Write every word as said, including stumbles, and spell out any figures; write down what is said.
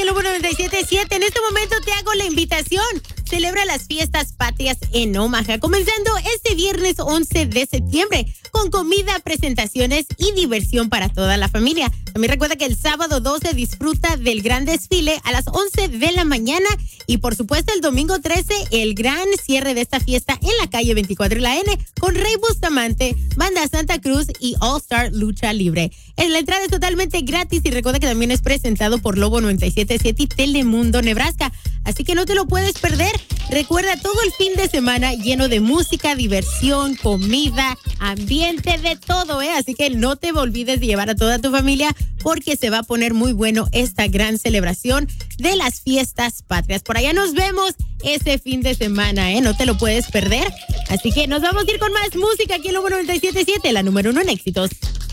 el Lobo noventa y siete punto siete. En este momento te hago la invitación. Celebra las fiestas patrias en Omaha, comenzando este viernes once de septiembre, con comida, presentaciones y diversión para toda la familia. También recuerda que el sábado doce disfruta del gran desfile a las once de la mañana y por supuesto el domingo trece el gran cierre de esta fiesta en la calle veinticuatro y la N con Rey Bustamante, Banda Santa Cruz y All Star Lucha Libre. La entrada es totalmente gratis y recuerda que también es presentado por Lobo noventa y siete punto siete y Telemundo Nebraska. Así que no te lo puedes perder. Recuerda todo el fin de semana lleno de música, diversión, comida, ambiente, de todo, ¿eh? Así que no te olvides de llevar a toda tu familia porque se va a poner muy bueno esta gran celebración de las fiestas patrias. Por allá nos vemos ese fin de semana, ¿eh? No te lo puedes perder. Así que nos vamos a ir con más música aquí en Lobo noventa y siete punto siete, la número uno en éxitos.